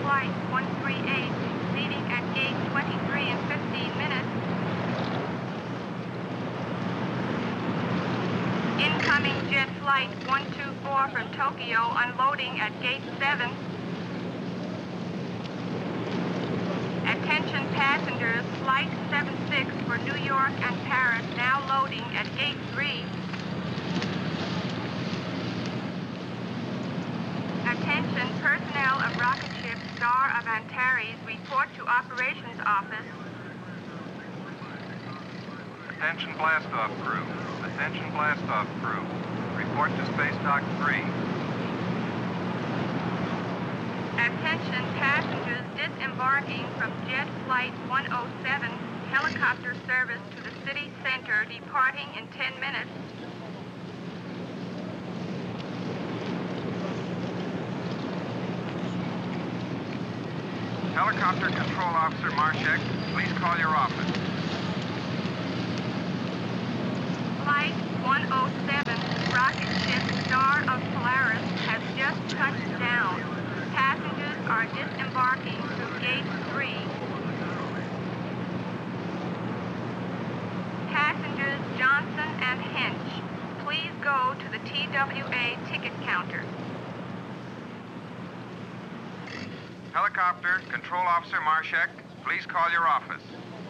Flight 138, leaving at gate 23 in 15 minutes. Incoming Jet Flight 124 from Tokyo, unloading at gate 7. Attention passengers, Flight 76 for New York and Paris, now loading at gate 3. Attention personnel of rocket ship Star of Antares, report to Operations Office. Attention blastoff crew. Attention blastoff crew. Report to Space Dock 3. Attention passengers disembarking from Jet Flight 107, helicopter service to the city center, departing in 10 minutes. Helicopter Control Officer Marshek, please call your office. Flight 107, rocket ship Star of Polaris has just touched down. Passengers are disembarking through gate 3. Passengers Johnson and Hinch, please go to the TWA ticket counter. Helicopter Control Officer Marshek, please call your office.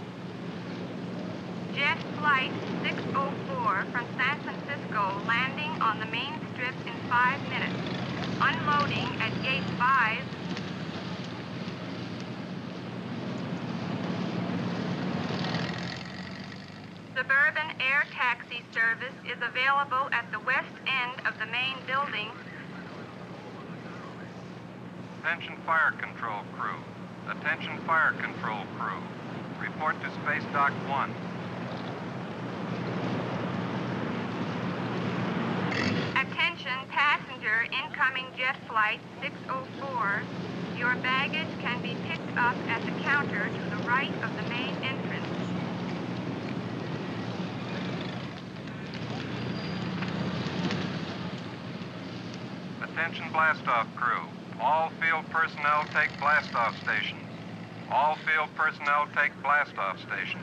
Jet Flight 604 from San Francisco, landing on the main strip in 5 minutes. Unloading at gate 5. Suburban air taxi service is available at the west end of the main building. Attention fire control crew. Attention fire control crew. Report to Space Dock 1. Attention passenger incoming Jet Flight 604. Your baggage can be picked up at the counter to the right of the main entrance. Attention blastoff crew. All field personnel take blastoff stations. All field personnel take blastoff stations.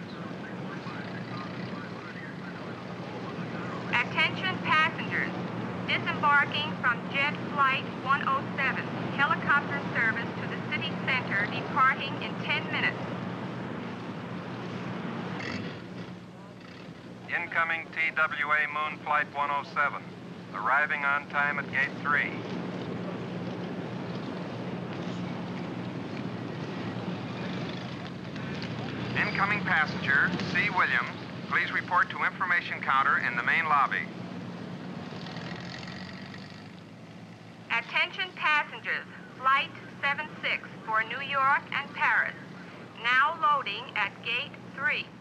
Attention passengers, disembarking from Jet Flight 107, helicopter service to the city center, departing in 10 minutes. Incoming TWA Moon Flight 107, arriving on time at gate 3. Incoming passenger, C. Williams, please report to information counter in the main lobby. Attention passengers, Flight 76 for New York and Paris, now loading at gate 3.